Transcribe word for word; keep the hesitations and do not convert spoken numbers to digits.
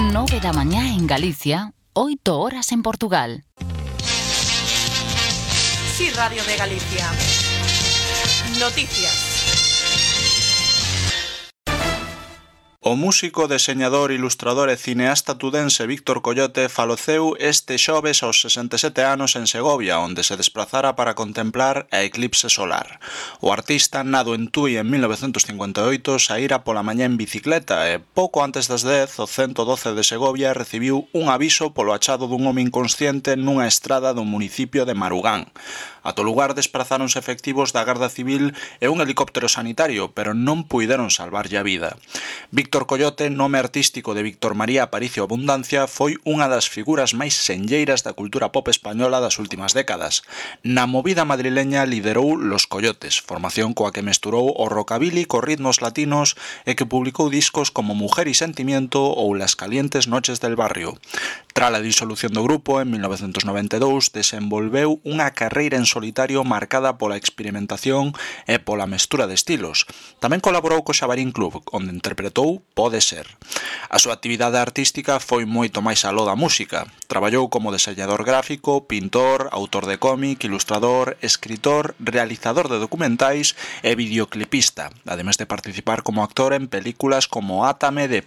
nove da mañá en Galicia, oito horas en Portugal. Sí, Radio de Galicia. Noticias. O músico, deseñador, ilustrador e cineasta tudense Víctor Coyote faleceu este xoves aos sesenta e sete anos en Segovia, onde se desprazara para contemplar a eclipse solar. O artista, nado en Tui en mil novecentos cincuenta e oito, saíra pola mañá en bicicleta e pouco antes das dez o ciento doce de Segovia recibiu un aviso polo achado dun home inconsciente nunha estrada do municipio de Marugán. Ata o lugar desprazáronse efectivos da Garda Civil e un helicóptero sanitario, pero non puideron salvarlle a vida. Víctor Coyote, nome artístico de Víctor María Aparicio Abundancia, foi unha das figuras máis senlleiras da cultura pop española das últimas décadas. Na movida madrileña liderou Los Coyotes, formación coa que mesturou o rockabilly co ritmos latinos e que publicou discos como Mujer y Sentimiento ou Las calientes noches del barrio. Tras a disolución do grupo, en mil novecentos noventa e dous, desenvolveu unha carreira en solitario marcada pola experimentación e pola mestura de estilos. Tamén colaborou co Xabarín Club, onde interpretou Pode Ser. A súa actividade artística foi moito máis aló da música. Traballou como deseñador gráfico, pintor, autor de cómic, ilustrador, escritor, realizador de documentais e videoclipista, ademais de participar como actor en películas como Átame de